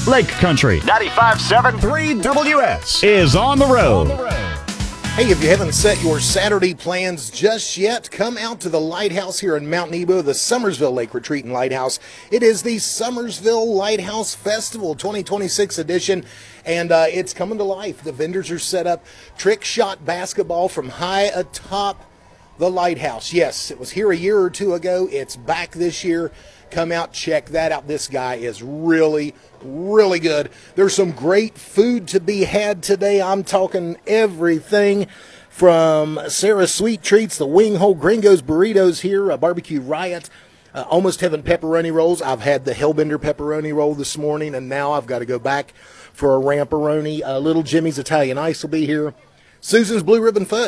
Lake Country 95.7 3WS is on the road. Hey, if you haven't set your Saturday plans just yet, come out to the Lighthouse here in Mount Nebo, the Summersville Lake Retreat and Lighthouse. It is the Summersville Lighthouse Festival 2026 edition, and it's coming to life. The vendors are set up. Trick shot basketball from high atop the lighthouse. Yes, it was here a year or two ago. It's back this year. Come out, check that out. This guy is really, really good. There's some great food to be had today. I'm talking everything from Sarah's Sweet Treats, the Wing Hole Gringos burritos here, a Barbecue Riot, Almost Heaven pepperoni rolls. I've had the Hellbender pepperoni roll this morning, and now I've got to go back for a Ramperoni. Little Jimmy's Italian Ice will be here. Susan's Blue Ribbon Fudge.